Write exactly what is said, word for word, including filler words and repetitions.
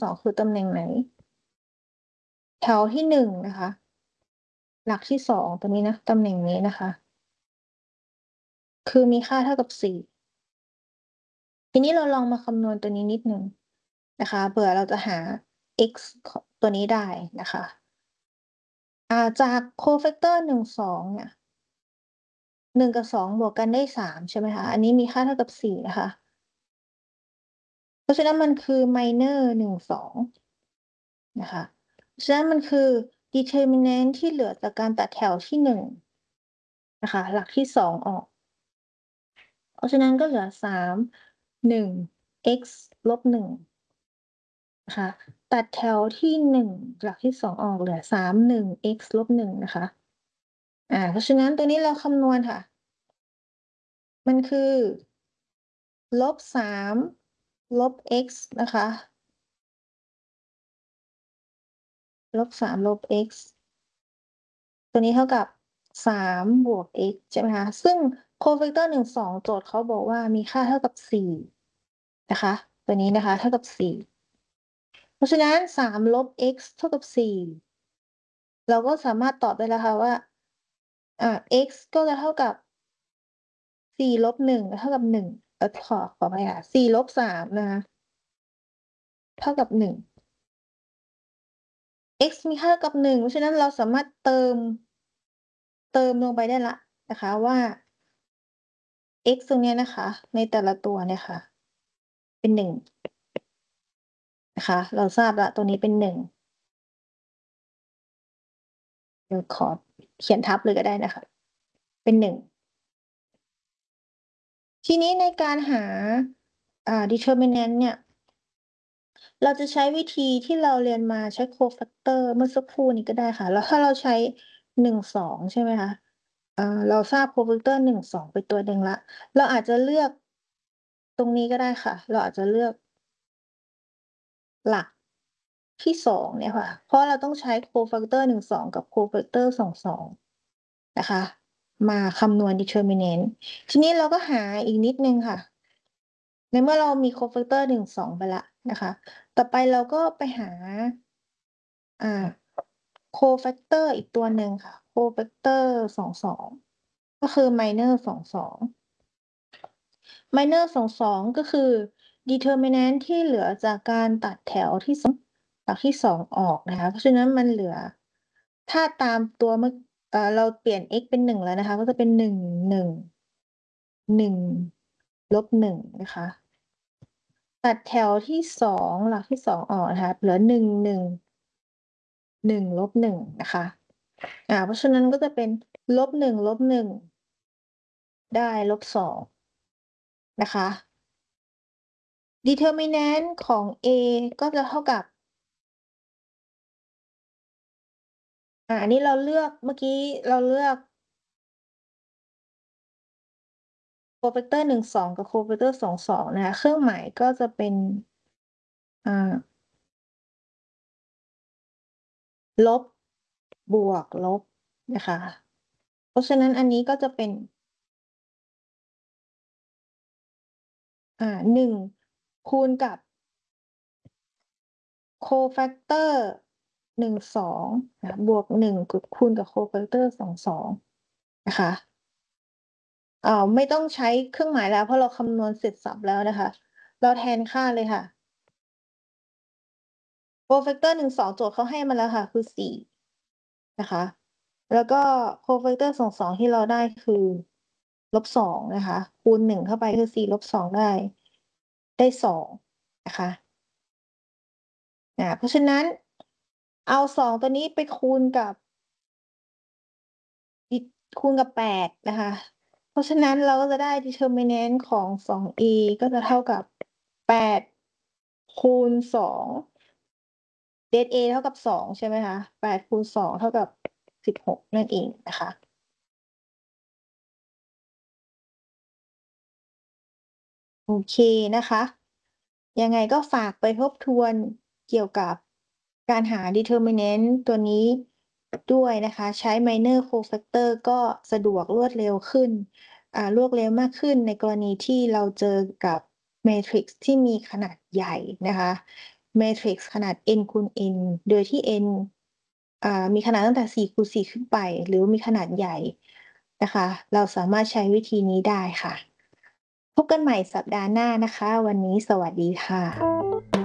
สองคือตำแหน่งไหน แถวที่หนึ่งนะคะ หลักที่สองตรงนี้นะ ตำแหน่งนี้นะคะ คือมีค่าเท่ากับ สี่ ทีนี้เราลองมาคำนวณตัวนี้นิดหนึ่งนะคะ เผื่อเราจะหา x ข ตัวนี้ได้นะคะ อ่า จาก cofactor หนึ่ง สอง เนี่ย หนึ่ง กับ สอง บวกกันได้ สาม ใช่ไหมคะ อันนี้มีค่าเท่ากับ สี่ นะคะ เพราะฉะนั้นมันคือ minor หนึ่ง สอง นะคะ ฉะนั้นมันคือ determinant ที่เหลือจากการตัดแถวที่ หนึ่ง นะคะ หลักที่ สอง ออก เพราะฉะนั้นก็เหลือ สาม หนึ่ง x ลบ หนึ่ง นะคะ ตัดแถวที่ หนึ่ง หลักที่ สอง ออกเหลือ สาม หนึ่ง x ลบ หนึ่ง นะคะ อ่า เพราะฉะนั้นตัวนี้เราคำนวณค่ะ มันคือ ลบ สาม ลบ x นะคะ ลบ สาม ลบ x ตัวนี้เท่ากับ สาม บวก x ใช่ไหมคะ ซึ่ง cofactor หนึ่ง สอง โจทย์เขาบอกว่ามีค่าเท่ากับ สี่ นะคะ ตัวนี้นะคะเท่ากับ สี่ เพราะฉะนั้น สาม ลบ x เท่ากับ สี่ เราก็สามารถตอบได้แล้วค่ะว่า อ่า x ก็จะเท่ากับ สี่ ลบ หนึ่ง เท่ากับ หนึ่ง เอ่อ ขอ ขออภัยค่ะ สี่ ลบ สาม นะคะ เท่ากับ หนึ่ง x มีค่าเท่ากับ หนึ่ง เพราะฉะนั้นเราสามารถเติม เติมลงไปได้แล้วนะคะว่า x ตรงเนี้ยนะคะ ในแต่ละตัวเนี่ยค่ะ เป็น หนึ่ง นะคะ เราทราบแล้วตัวนี้เป็น หนึ่ง เดี๋ยวขอเขียนทับเลยก็ได้นะคะ เป็น หนึ่ง ทีนี้ในการหา อ่า determinant เนี่ย เราจะใช้วิธีที่เราเรียนมาใช้ cofactor เมื่อสักครู่นี้ก็ได้ค่ะ แล้วถ้าเราใช้ หนึ่ง สอง ใช่ไหมคะ อ่า เราทราบ cofactor หนึ่ง สอง ไปตัวหนึ่งแล้ว เราอาจจะเลือก ตรงนี้ก็ได้ค่ะ เราอาจจะเลือก หลักที่ สอง เนี่ยค่ะ เพราะเราต้องใช้ cofactor หนึ่ง สอง กับ cofactor สอง สอง นะคะ มาคำนวณ determinant ทีนี้เราก็หาอีกนิดหนึ่งค่ะ ในเมื่อเรามี cofactor หนึ่ง สอง ไปแล้วนะคะ ต่อไปเราก็ไปหา อ่า cofactor อีกตัวหนึ่งค่ะ cofactor สอง สอง ก็คือ minor สอง สอง minor สอง สอง ก็คือ determinant ที่เหลือจากการตัดแถวที่ สอง หลักที่ สอง ออกนะคะ เพราะฉะนั้นมันเหลือ ถ้าตามตัวเมื่อ เอ่อ เราเปลี่ยน x เป็น หนึ่ง แล้วนะคะ ก็จะเป็น หนึ่ง หนึ่ง หนึ่ง ลบ หนึ่ง นะคะ ตัดแถวที่ สอง หลักที่ สอง ออกนะคะ เหลือ หนึ่ง หนึ่ง หนึ่ง ลบ หนึ่ง นะคะ อ่า เพราะฉะนั้นก็จะเป็น ลบ หนึ่ง ลบ หนึ่ง ได้ ลบ สอง นะคะ determinant ของ A ก็จะเท่ากับ อ่า อันนี้เราเลือก เมื่อกี้เราเลือก cofactor หนึ่ง สอง กับ cofactor สอง สอง นะคะ เครื่องหมายก็จะเป็น อ่า ลบ บวก ลบ นะคะ เพราะฉะนั้นอันนี้ก็จะเป็น อ่า หนึ่ง คูณกับ cofactor หนึ่ง สอง นะ บวก หนึ่ง ก คูณกับ cofactor สอง สอง นะคะ อ่า ไม่ต้องใช้เครื่องหมายแล้ว เพราะเราคำนวณเสร็จสรรพแล้วนะคะ เราแทนค่าเลยค่ะ cofactor หนึ่ง สอง โจทย์เขาให้มาแล้วค่ะ คือ สี่ นะคะ แล้วก็ cofactor สอง สอง ที่เราได้คือ ลบ สอง นะคะ คูณ หนึ่ง เข้าไปคือ สี่ ลบ สอง ได้ ได้ สอง นะคะ อ่า เพราะฉะนั้น เอา สอง ตัวนี้ไปคูณกับ อิ คูณกับ แปด นะคะ เพราะฉะนั้นเราก็จะได้ determinant ของ สอง a ก็จะเท่ากับ แปด คูณ สอง det a เท่ากับ สอง ใช่ไหมคะ แปด คูณ สอง เท่ากับ สิบหก นั่นเองนะคะ โอเคนะคะ ยังไงก็ฝากไปทบทวนเกี่ยวกับการหา determinant ตัวนี้ด้วยนะคะ ใช้ minor cofactor ก็สะดวกรวดเร็วขึ้น อ่า รวดเร็วมากขึ้นในกรณีที่เราเจอกับเมทริกซ์ที่มีขนาดใหญ่นะคะแมทริกซ์ขนาด n คูณ n โดยที่ n อ่ามีขนาดตั้งแต่สี่คูณสี่ขึ้นไปหรือมีขนาดใหญ่นะคะเราสามารถใช้วิธีนี้ได้ค่ะพบกันใหม่สัปดาห์หน้านะคะวันนี้สวัสดีค่ะ